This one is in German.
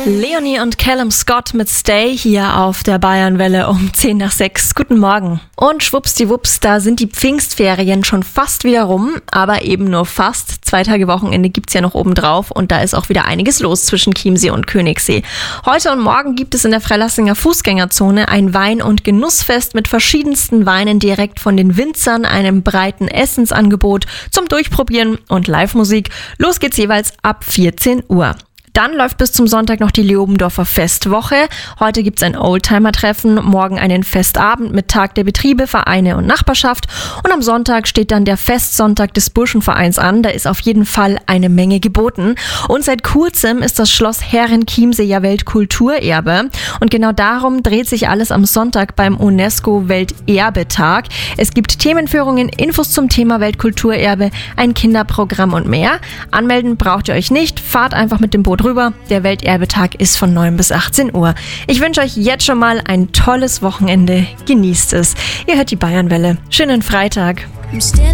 Leonie und Callum Scott mit Stay hier auf der Bayernwelle um 10 nach 6. Guten Morgen. Und schwuppsdiwupps, da sind die Pfingstferien schon fast wieder rum, aber eben nur fast. 2 Tage Wochenende gibt's ja noch obendrauf und da ist auch wieder einiges los zwischen Chiemsee und Königssee. Heute und morgen gibt es in der Freilassinger Fußgängerzone ein Wein- und Genussfest mit verschiedensten Weinen direkt von den Winzern, einem breiten Essensangebot zum Durchprobieren und Live-Musik. Los geht's jeweils ab 14 Uhr. Dann läuft bis zum Sonntag noch die Leobendorfer Festwoche. Heute gibt's ein Oldtimer-Treffen, morgen einen Festabend mit Tag der Betriebe, Vereine und Nachbarschaft. Und am Sonntag steht dann der Festsonntag des Burschenvereins an. Da ist auf jeden Fall eine Menge geboten. Und seit kurzem ist das Schloss Herrenchiemsee ja Weltkulturerbe. Und genau darum dreht sich alles am Sonntag beim UNESCO-Welterbetag. Es gibt Themenführungen, Infos zum Thema Weltkulturerbe, ein Kinderprogramm und mehr. Anmelden braucht ihr euch nicht. Fahrt einfach mit dem Boot rüber. Der Welterbetag ist von 9 bis 18 Uhr. Ich wünsche euch jetzt schon mal ein tolles Wochenende. Genießt es. Ihr hört die Bayernwelle. Schönen Freitag.